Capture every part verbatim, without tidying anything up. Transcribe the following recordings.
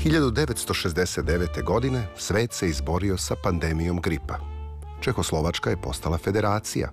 hiljadu devetsto šezdeset devete. godine svet se izborio sa pandemijom gripa. Čehoslovačka je postala federacija.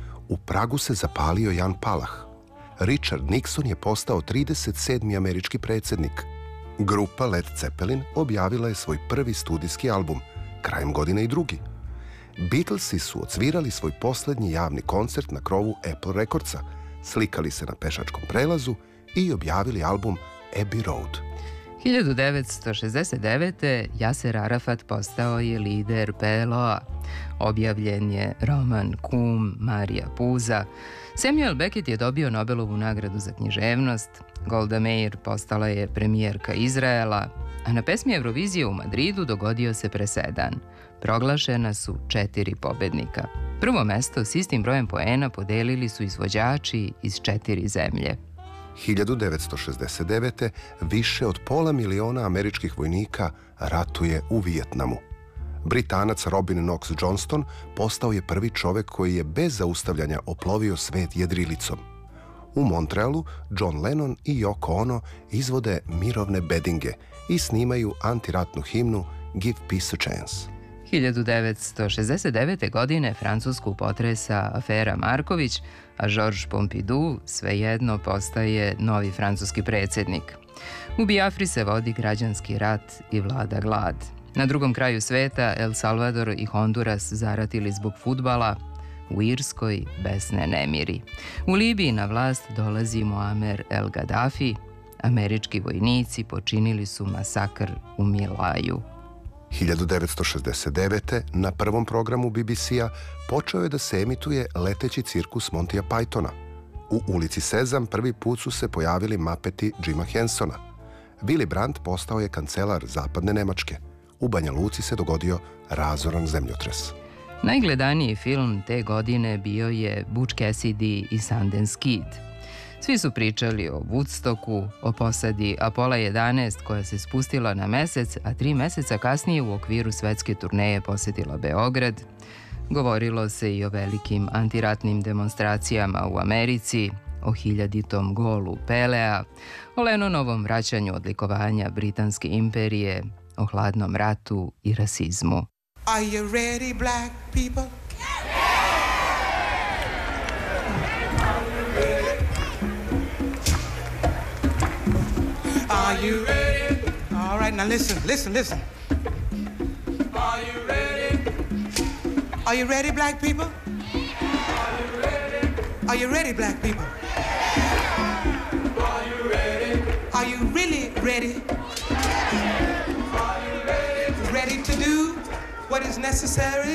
U Pragu se zapalio Jan Palach. Richard Nixon je postao trideset sedmi američki predsjednik. Grupa Led Zeppelin objavila je svoj prvi studijski album, krajem godine i drugi. Beatlesi su odsvirali svoj posljednji javni koncert na krovu Apple Recordsa, slikali se na pešačkom prelazu i objavili album Abbey Road. hiljadu devetsto šezdeset devete. Jaser Arafat postao je lider P L O-a. Objavljen je roman Kum Marija Puza. Samuel Beckett je dobio Nobelovu nagradu za književnost. Golda Meir postala je premijerka Izraela, a na pesmi Eurovizije u Madridu dogodio se presedan. Proglašena su četiri pobednika. Prvo mesto s istim brojem poena podelili su izvođači iz četiri zemlje. hiljadu devetsto šezdeset devete. više od pola miliona američkih vojnika ratuje u Vijetnamu. Britanac Robin Knox Johnston postao je prvi čovek koji je bez zaustavljanja oplovio svet jedrilicom. U Montrealu John Lennon i Yoko Ono izvode mirovne bedinge i snimaju antiratnu himnu Give Peace a Chance. hiljadu devetsto šezdeset devete. godine Francusku potresa afera Marković, a Georges Pompidou svejedno postaje novi francuski predsjednik. U Biafri se vodi građanski rat i vlada glad. Na drugom kraju sveta El Salvador i Honduras zaratili zbog fudbala, u Irskoj besne nemiri. U Libiji na vlast dolazi Muamer El Gaddafi. Američki vojnici počinili su masakr u Milaju. hiljadu devetsto šezdeset devete. na prvom programu B B C-a počeo je da se emituje leteći cirkus Montija Pythona. U ulici Sezam prvi put su se pojavili mapeti Jima Hensona. Willy Brandt postao je kancelar zapadne Nemačke. U Banja Luci se dogodio razoran zemljotres. Najgledaniji film te godine bio je Butch Cassidy i Sundance Kid. Svi su pričali o Woodstocku, o posadi Apollo jedanaest koja se spustila na mesec, a tri meseca kasnije u okviru svetske turneje posjetila Beograd. Govorilo se i o velikim antiratnim demonstracijama u Americi, o hiljaditom golu Pelea, o Lennonovom vraćanju odlikovanja Britanske imperije, o hladnom ratu i rasizmu. Are you ready, black people? Are you ready? All right, now listen, listen, listen. Are you ready? Are you ready, black people? Are you ready? Are you ready, black people? Are you ready? Are you really ready? Are you ready? Ready to do what is necessary?